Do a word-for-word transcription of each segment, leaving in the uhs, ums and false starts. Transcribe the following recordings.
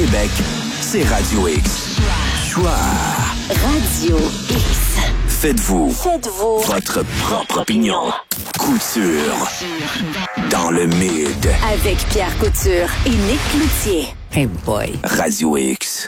Québec, c'est Radio X. Choix. Radio X. Faites-vous. Faites-vous. Votre propre opinion. Couture. Dans le mid. Avec Pierre Couture et Nick Cloutier. Hey boy. Radio X.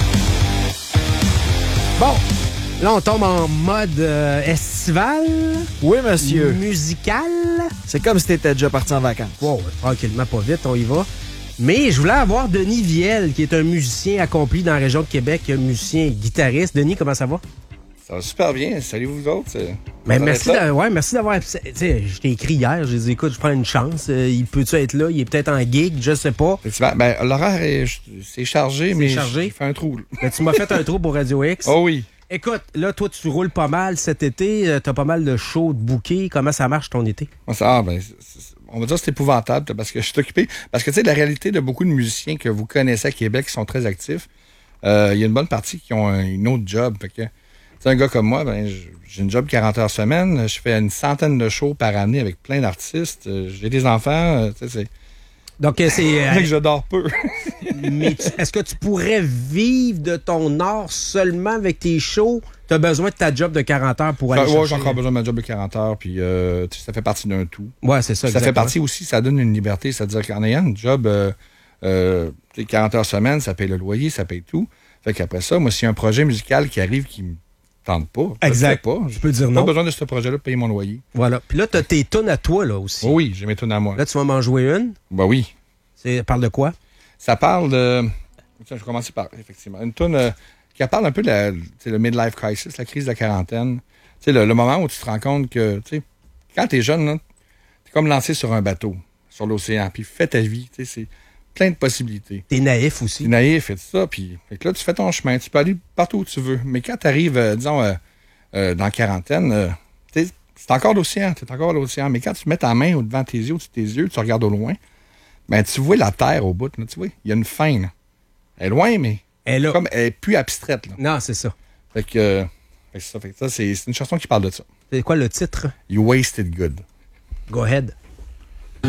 Bon, là, on tombe en mode euh, estival. Oui, monsieur. Musical. C'est comme si t'étais déjà parti en vacances. Wow, tranquillement, pas vite, on y va. Mais je voulais avoir Denis Viel, qui est un musicien accompli dans la région de Québec, un musicien guitariste. Denis, comment ça va? Ça va super bien. Salut vous autres. Ben, merci, d'a- ouais, merci d'avoir... Tu sais, je t'ai écrit hier, je dis, écoute, je prends une chance. Euh, il peut-tu être là? Il est peut-être en gig, je sais pas. Ben, l'horaire, est, c'est chargé, C'est mais chargé? j'ai fait un trou. Ben, tu m'as fait un trou pour Radio X. Oh oui. Écoute, là, toi, tu roules pas mal cet été. euh, T'as pas mal de shows de bouquets. Comment ça marche ton été? Ah, ben, c'est- c'est- on va dire que c'est épouvantable parce que je suis occupé. Parce que, tu sais, la réalité de beaucoup de musiciens que vous connaissez à Québec qui sont très actifs, euh, il y a une bonne partie qui ont un, une autre job. Fait que, tu sais, un gars comme moi, ben, j'ai une job quarante heures semaine. Je fais une centaine de shows par année avec plein d'artistes. euh, J'ai des enfants. euh, Tu sais, c'est. Donc, euh, c'est... euh, Fait que je dors peu. Mais tu- est-ce que tu pourrais vivre de ton art seulement avec tes shows? Tu as besoin de ta job de quarante heures pour aller Ouais, chercher... j'ai encore besoin de ma job de quarante heures, puis euh, tu sais, ça fait partie d'un tout. Ouais, c'est ça, Ça fait exactement. partie aussi, ça donne une liberté, c'est-à-dire qu'en ayant une job euh, euh, tu sais, quarante heures semaine, ça paye le loyer, ça paye tout. Fait qu'après ça, moi, s'il y a un projet musical qui arrive qui me tente pas, je le Exact. fais pas. Je peux dire J'ai non. pas besoin de ce projet-là pour payer mon loyer. Voilà. Puis là, tu as tes tunes à toi, là, aussi. Oh oui, j'ai mes tunes à moi. Là, tu vas m'en jouer une. Ben oui. C'est parle de quoi? Ça parle de... Tiens, je vais commencer par, effectivement, une tune euh, qui parle un peu de la, tu sais, le midlife crisis, la crise de la quarantaine. Tu sais, le, le moment où tu te rends compte que, tu sais, quand t'es jeune, là, t'es comme lancé sur un bateau, sur l'océan, puis fais ta vie, tu sais, c'est plein de possibilités. T'es naïf aussi. T'es naïf et tout ça, puis fait que là, tu fais ton chemin, tu peux aller partout où tu veux. Mais quand t'arrives, euh, disons, euh, euh, dans la quarantaine, euh, tu sais, c'est encore l'océan, t'es encore l'océan. Mais quand tu mets ta main au devant de tes yeux, au-dessus de tes yeux, tu regardes au loin, ben, tu vois la terre au bout, là, tu vois, il y a une fin, là. Elle est loin, mais Elle est là. comme elle est plus abstraite, là. Non, c'est ça. Fait que, euh, fait que ça, fait que ça, c'est c'est une chanson qui parle de ça. C'est quoi le titre? You wasted good. Go ahead.